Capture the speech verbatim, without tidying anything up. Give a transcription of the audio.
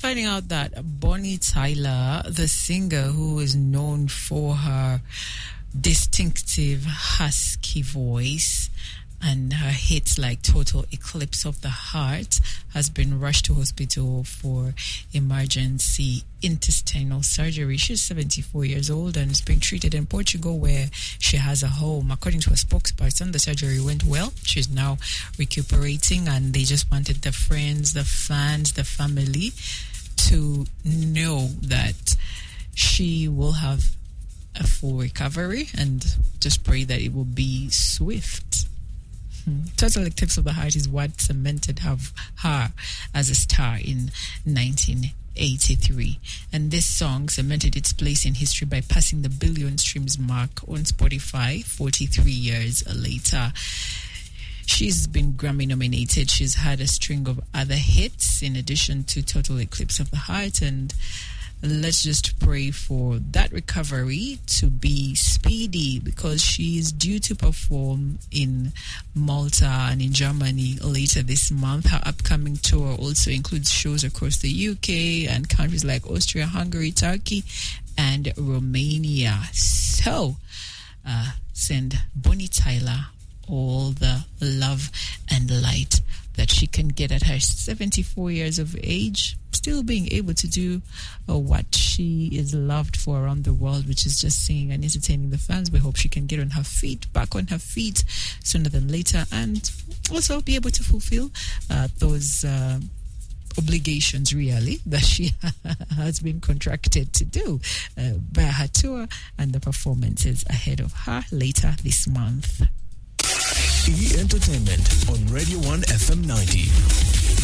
finding out that Bonnie Tyler, the singer who is known for her distinctive husky voice and her hits like Total Eclipse of the Heart, has been rushed to hospital for emergency intestinal surgery. She's seventy-four years old and is being treated in Portugal, where she has a home. According to a spokesperson, the surgery went well. She's now recuperating, and they just wanted the friends, the fans, the family to know that she will have a full recovery, and just pray that it will be swift. Total Eclipse of the Heart is what cemented her, her as a star in nineteen eighty-three. And this song cemented its place in history by passing the billion streams mark on Spotify forty-three years later. She's been Grammy nominated. She's had a string of other hits in addition to Total Eclipse of the Heart, and let's just pray for that recovery to be speedy, because she is due to perform in Malta and in Germany later this month. Her upcoming tour also includes shows across the U K and countries like Austria, Hungary, Turkey, and Romania. So, uh, send Bonnie Tyler all the love and light that she can get at her seventy-four years of age, still being able to do uh, what she is loved for around the world, which is just singing and entertaining the fans. We hope she can get on her feet, back on her feet sooner than later, and also be able to fulfill uh, those uh, obligations, really, that she has been contracted to do uh, by her tour and the performances ahead of her later this month. E Entertainment on Radio one F M ninety.